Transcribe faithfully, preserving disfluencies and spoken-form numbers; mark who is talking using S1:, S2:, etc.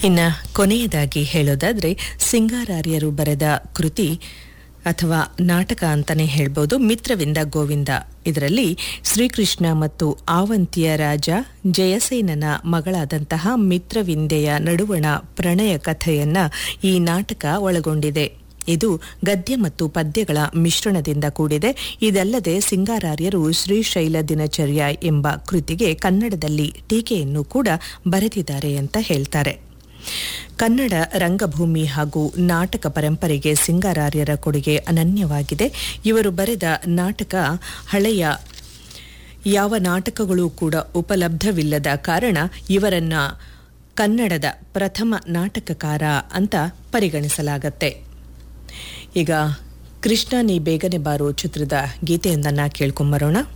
S1: ಇನ್ನು ಕೊನೆಯದಾಗಿ ಹೇಳೋದಾದರೆ ಸಿಂಗಾರಾರ್ಯರು ಬರೆದ ಕೃತಿ ಅಥವಾ ನಾಟಕ ಅಂತಲೇ ಹೇಳ್ಬೋದು ಮಿತ್ರವಿಂದ ಗೋವಿಂದ. ಇದರಲ್ಲಿ ಶ್ರೀಕೃಷ್ಣ ಮತ್ತು ಆವಂತಿಯ ರಾಜ ಜಯಸೇನನ ಮಗಳಾದಂತಹ ಮಿತ್ರವಿಂದೆಯ ನಡುವಣ ಪ್ರಣಯ ಕಥೆಯನ್ನ ಈ ನಾಟಕ ಒಳಗೊಂಡಿದೆ. ಇದು ಗದ್ಯ ಮತ್ತು ಪದ್ಯಗಳ ಮಿಶ್ರಣದಿಂದ ಕೂಡಿದೆ. ಇದಲ್ಲದೆ ಸಿಂಗಾರಾರ್ಯರು ಶ್ರೀಶೈಲ ದಿನಚರ್ಯ ಎಂಬ ಕೃತಿಗೆ ಕನ್ನಡದಲ್ಲಿ ಟೀಕೆಯನ್ನು ಕೂಡ ಬರೆದಿದ್ದಾರೆ ಅಂತ ಹೇಳ್ತಾರೆ. ಕನ್ನಡ ರಂಗಭೂಮಿ ಹಾಗೂ ನಾಟಕ ಪರಂಪರೆಗೆ ಸಿಂಗಾರಾರ್ಯರ ಕೊಡುಗೆ ಅನನ್ಯವಾಗಿದೆ. ಇವರು ಬರೆದ ನಾಟಕ ಹಳೆಯ ಯಾವ ನಾಟಕಗಳೂ ಕೂಡ ಉಪಲಬ್ಧವಿಲ್ಲದ ಕಾರಣ ಇವರನ್ನ ಕನ್ನಡದ ಪ್ರಥಮ ನಾಟಕಕಾರ ಅಂತ ಪರಿಗಣಿಸಲಾಗತ್ತೆ. ಈಗ ಕೃಷ್ಣ ನೀ ಬೇಗನೆ ಬಾರೋ ಚಿತ್ರದ ಗೀತೆಯೊಂದನ್ನು ಕೇಳ್ಕೊಂಬರೋಣ.